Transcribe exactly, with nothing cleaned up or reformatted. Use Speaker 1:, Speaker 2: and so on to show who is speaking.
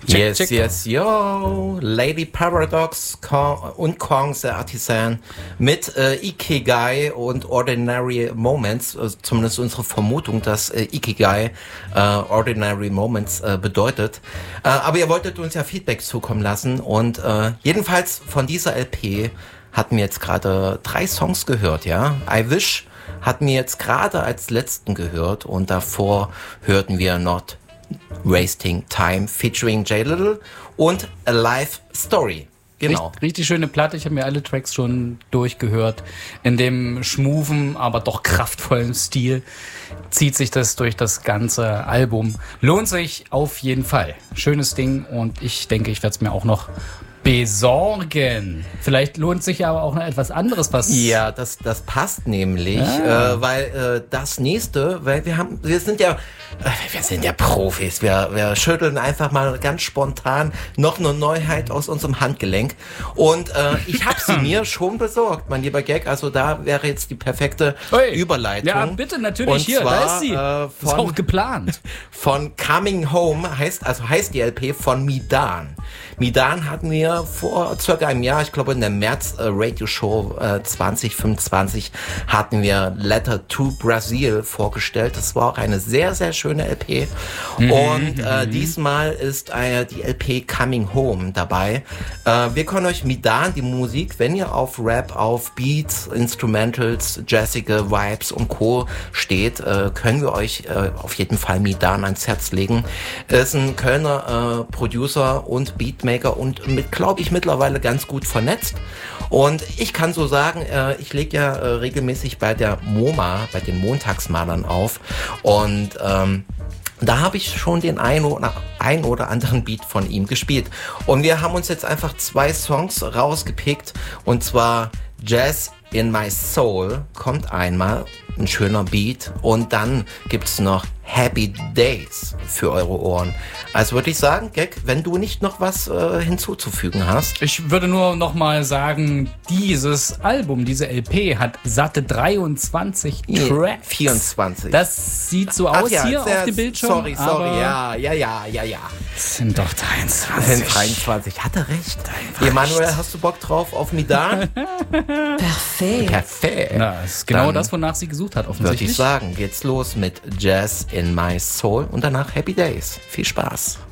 Speaker 1: Check,
Speaker 2: yes,
Speaker 1: check.
Speaker 2: yes, yo. Lady Paradox Kong und Kong the Artisan mit äh, Ikigai und Ordinary Moments. Äh, zumindest unsere Vermutung, dass äh, Ikigai äh, Ordinary Moments äh, bedeutet. Äh, aber ihr wolltet uns ja Feedback zukommen lassen. Und äh, jedenfalls von dieser L P hatten wir jetzt gerade drei Songs gehört, ja. I Wish hatten wir jetzt gerade als letzten gehört. Und davor hörten wir Not Wasting Time featuring J Little und A Life Story. Genau.
Speaker 1: Richtig, richtig schöne Platte. Ich habe mir alle Tracks schon durchgehört. In dem schmuven, aber doch kraftvollen Stil zieht sich das durch das ganze Album. Lohnt sich auf jeden Fall. Schönes Ding und ich denke, ich werde es mir auch noch besorgen. Vielleicht lohnt sich aber auch noch etwas anderes, was...
Speaker 2: Ja, das, das passt nämlich,
Speaker 1: Ah.
Speaker 2: äh, weil äh, das nächste, weil wir haben, wir sind ja, äh, wir sind ja Profis, wir, wir schütteln einfach mal ganz spontan noch eine Neuheit aus unserem Handgelenk und äh, ich habe sie mir schon besorgt, mein lieber Gag, also da wäre jetzt die perfekte
Speaker 1: Ui.
Speaker 2: Überleitung.
Speaker 1: Ja, bitte, natürlich,
Speaker 2: und
Speaker 1: hier,
Speaker 2: zwar,
Speaker 1: da ist sie.
Speaker 2: Äh,
Speaker 1: Ist auch
Speaker 2: von,
Speaker 1: geplant.
Speaker 2: von Coming Home heißt, also heißt die L P von Midan. Midan hatten wir vor circa einem Jahr, ich glaube in der März äh, Radio Show äh, zwanzig fünfundzwanzig hatten wir Letter to Brazil vorgestellt. Das war auch eine sehr, sehr schöne L P.
Speaker 1: Mhm,
Speaker 2: Und äh, diesmal ist äh, die L P Coming Home dabei. Äh, wir können euch Midan, die Musik, wenn ihr auf Rap, auf Beats, Instrumentals, jazzige Vibes und Co. steht, äh, können wir euch äh, auf jeden Fall Midan ans Herz legen. Ist ein Kölner äh, Producer und Beatmaker und mit, glaube ich, mittlerweile ganz gut vernetzt. Und ich kann so sagen, äh, ich lege ja äh, regelmäßig bei der MoMA, bei den Montagsmalern auf. Und ähm, da habe ich schon den ein oder, ein oder anderen Beat von ihm gespielt. Und wir haben uns jetzt einfach zwei Songs rausgepickt. Und zwar Jazz in My Soul kommt einmal, ein schöner Beat. Und dann gibt's noch Happy Days für eure Ohren. Also würde ich sagen, Gag, wenn du nicht noch was äh, hinzuzufügen hast.
Speaker 1: Ich würde nur noch mal sagen, dieses Album, diese L P hat satte dreiundzwanzig Tracks.
Speaker 2: vierundzwanzig.
Speaker 1: Das sieht so
Speaker 2: Ach
Speaker 1: aus
Speaker 2: ja,
Speaker 1: hier
Speaker 2: sehr-
Speaker 1: auf dem Bildschirm.
Speaker 2: Sorry, sorry,
Speaker 1: aber
Speaker 2: ja, ja, ja, ja, ja.
Speaker 1: es sind doch
Speaker 2: Das
Speaker 1: dreiundzwanzig.
Speaker 2: sind dreiundzwanzig. Hat er recht. Emanuel, hast du Bock drauf auf Midan?
Speaker 3: Perfekt.
Speaker 2: Perfekt.
Speaker 1: Na, das ist genau
Speaker 2: Dann
Speaker 1: das, wonach sie gesucht hat,
Speaker 2: Würde
Speaker 1: offensichtlich.
Speaker 2: ich sagen, geht's los mit Jazz in My Soul und danach Happy Days. Viel Spaß.